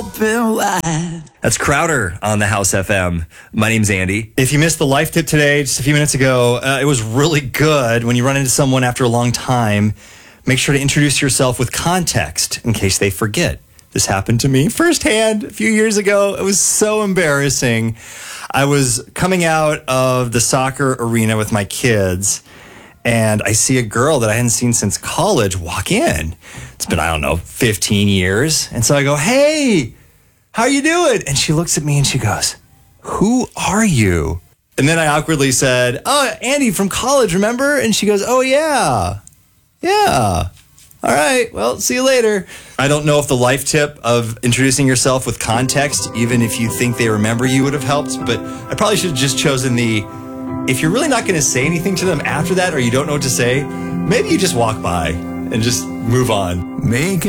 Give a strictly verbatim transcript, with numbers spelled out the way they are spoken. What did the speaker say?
open wide. That's Crowder on the House F M. My name's Andy. If you missed the life tip today, just a few minutes ago, uh, it was really good. When you run into someone after a long time, make sure to introduce yourself with context in case they forget. This happened to me firsthand a few years ago. It was so embarrassing. I was coming out of the soccer arena with my kids, and I see a girl that I hadn't seen since college walk in. It's been, I don't know, fifteen years. And so I go, "Hey, how you doing?" And she looks at me and she goes, "Who are you?" And then I awkwardly said, "Oh, Andy from college, remember?" And she goes, "Oh, yeah. Yeah. All right, well, see you later." I don't know if the life tip of introducing yourself with context, even if you think they remember you, would have helped, but I probably should have just chosen the, if you're really not going to say anything to them after that or you don't know what to say, maybe you just walk by and just move on. Making